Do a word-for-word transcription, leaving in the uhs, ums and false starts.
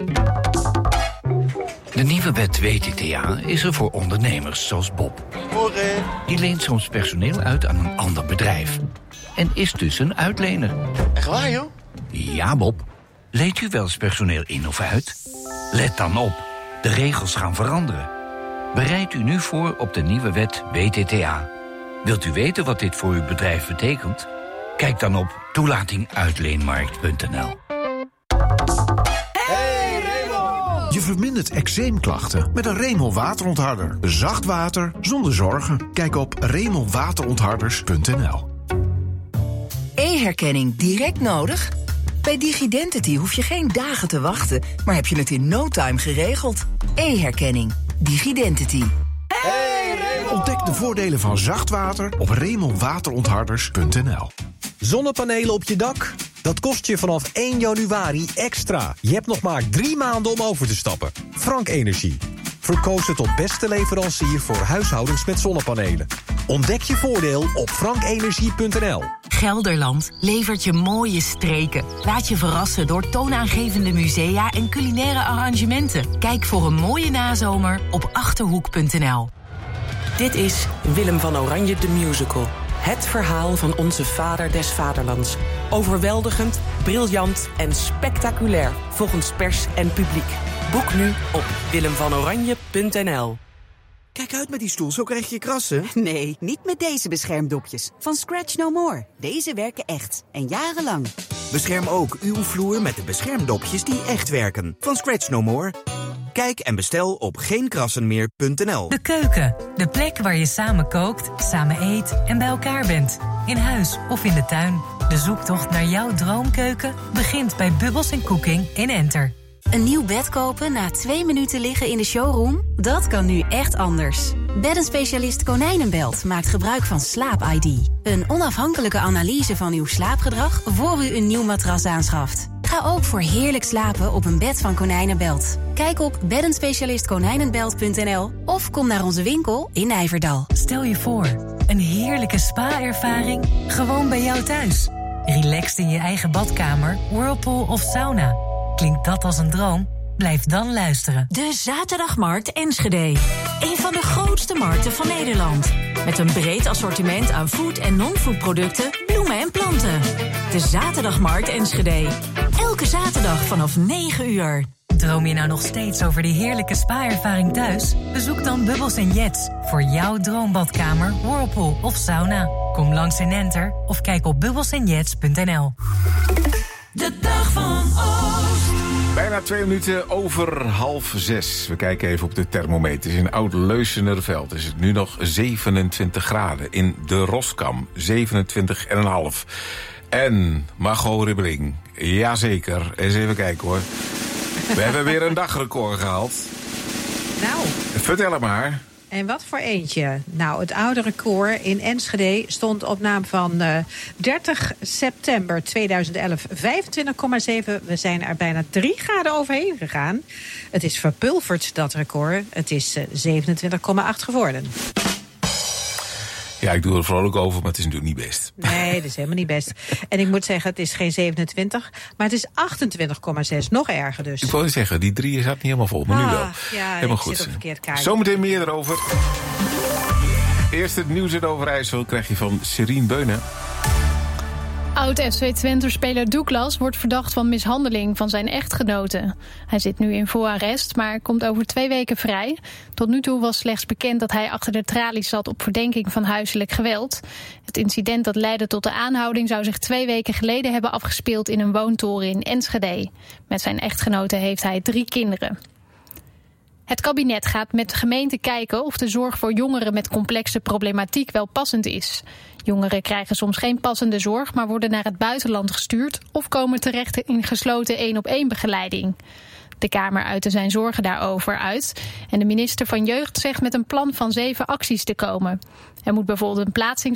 De nieuwe wet W T T A is er voor ondernemers zoals Bob. Morgen. Die leent soms personeel uit aan een ander bedrijf. En is dus een uitlener. Echt waar, joh? Ja, Bob. Leent u wel eens personeel in of uit? Let dan op. De regels gaan veranderen. Bereid u nu voor op de nieuwe wet W T T A. Wilt u weten wat dit voor uw bedrijf betekent? Kijk dan op toelating uitleenmarkt punt n l. Je vermindert eczeemklachten met een Remol waterontharder. Zacht water zonder zorgen. Kijk op remol waterontharders punt n l. E-herkenning direct nodig? Bij Digidentity hoef je geen dagen te wachten, maar heb je het in no time geregeld. E-herkenning. Digidentity. Ontdek de voordelen van zacht water op remol waterontharders punt n l. Zonnepanelen op je dak? Dat kost je vanaf één januari extra. Je hebt nog maar drie maanden om over te stappen. Frank Energie. Verkozen tot beste leverancier voor huishoudens met zonnepanelen. Ontdek je voordeel op frank energie punt n l. Gelderland levert je mooie streken. Laat je verrassen door toonaangevende musea en culinaire arrangementen. Kijk voor een mooie nazomer op achterhoek punt n l. Dit is Willem van Oranje de Musical. Het verhaal van onze vader des vaderlands. Overweldigend, briljant en spectaculair volgens pers en publiek. Boek nu op willem van oranje punt n l. Kijk uit met die stoel, zo krijg je krassen. Nee, niet met deze beschermdopjes. Van Scratch No More. Deze werken echt. En jarenlang. Bescherm ook uw vloer met de beschermdopjes die echt werken. Van Scratch No More. Kijk en bestel op geen krassen meer punt n l. De keuken. De plek waar je samen kookt, samen eet en bij elkaar bent. In huis of in de tuin. De zoektocht naar jouw droomkeuken begint bij Bubbles en Cooking in Enter. Een nieuw bed kopen na twee minuten liggen in de showroom? Dat kan nu echt anders. Beddenspecialist Konijnenbelt maakt gebruik van Slaap I D. Een onafhankelijke analyse van uw slaapgedrag voor u een nieuw matras aanschaft. Ga ook voor heerlijk slapen op een bed van Konijnenbelt. Kijk op beddenspecialist konijnenbelt punt n l of kom naar onze winkel in Nijverdal. Stel je voor, een heerlijke spa-ervaring gewoon bij jou thuis. Relaxed in je eigen badkamer, whirlpool of sauna. Klinkt dat als een droom? Blijf dan luisteren. De Zaterdagmarkt Enschede. Een van de grootste markten van Nederland. Met een breed assortiment aan food- en non-food producten, bloemen en planten. De Zaterdagmarkt Enschede. Elke zaterdag vanaf negen uur. Droom je nou nog steeds over die heerlijke spa-ervaring thuis? Bezoek dan Bubbles en Jets voor jouw droombadkamer, whirlpool of sauna. Kom langs in Enter of kijk op bubbles en jets punt n l. De dag van Oost. Bijna twee minuten over half zes. We kijken even op de thermometers. In Oud-Leusenerveld is het nu nog zevenentwintig graden. In de Roskam zevenentwintig komma vijf. En Margot Ribbeling, jazeker. Eens even kijken hoor. We hebben weer een dagrecord gehaald. Nou. Vertel het maar. En wat voor eentje? Nou, het oude record in Enschede stond op naam van uh, dertig september tweeduizend elf vijfentwintig komma zeven. We zijn er bijna drie graden overheen gegaan. Het is verpulverd, dat record. Het is uh, zevenentwintig komma acht geworden. Ja, ik doe er vrolijk over, maar het is natuurlijk niet best. Nee, dat is helemaal niet best. En ik moet zeggen, het is geen zevenentwintig, maar het is achtentwintig komma zes. Nog erger dus. Ik wou zeggen, die drie zat niet helemaal vol, maar ah, nu wel. Ja, helemaal ik goed. zit op verkeerd kaartje. Zometeen meer erover. Eerst het nieuws uit Overijssel krijg je van Serine Beunen. Oud-F C Twente-speler Douglas wordt verdacht van mishandeling van zijn echtgenote. Hij zit nu in voorarrest, maar komt over twee weken vrij. Tot nu toe was slechts bekend dat hij achter de tralies zat op verdenking van huiselijk geweld. Het incident dat leidde tot de aanhouding zou zich twee weken geleden hebben afgespeeld in een woontoren in Enschede. Met zijn echtgenote heeft hij drie kinderen. Het kabinet gaat met de gemeente kijken of de zorg voor jongeren met complexe problematiek wel passend is. Jongeren krijgen soms geen passende zorg, maar worden naar het buitenland gestuurd of komen terecht in gesloten één-op-één begeleiding. De Kamer uitte zijn zorgen daarover uit en de minister van Jeugd zegt met een plan van zeven acties te komen. Er moet bijvoorbeeld een plaatsing